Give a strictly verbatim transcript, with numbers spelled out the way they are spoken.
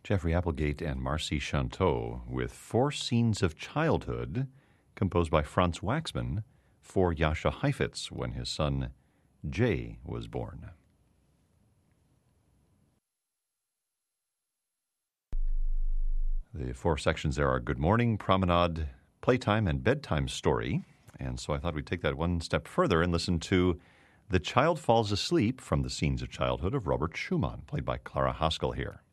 Jeffrey Applegate and Marcy Chanteau with Four Scenes of Childhood, composed by Franz Waxman for Jascha Heifetz when his son Jay was born. The four sections there are Good Morning, Promenade, Playtime, and Bedtime Story. And so I thought we'd take that one step further and listen to The Child Falls Asleep from the Scenes of Childhood of Robert Schumann, played by Clara Haskell here.